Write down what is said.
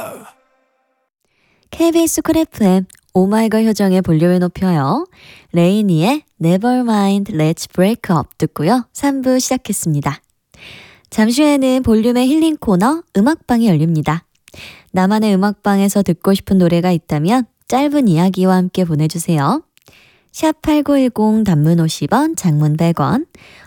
KBS 쿨 FM 오마이걸 효정의 볼륨을 높여요. 레이니의 Nevermind Let's Break Up 듣고요. 3부 시작했습니다. 잠시 후에는 볼륨의 힐링 코너 음악방이 열립니다. 나만의 음악방에서 듣고 싶은 노래가 있다면 짧은 이야기와 함께 보내주세요. 샵8910 단문 50원, 장문 100원,